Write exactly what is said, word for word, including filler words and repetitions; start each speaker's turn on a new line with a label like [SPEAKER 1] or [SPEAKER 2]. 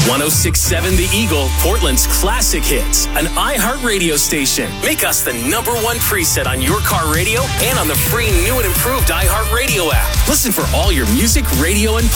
[SPEAKER 1] one oh six point seven The Eagle, Portland's classic hits, an iHeartRadio station. Make us the number one preset on your car radio and on the free new and improved iHeartRadio app. Listen for all your music, radio, and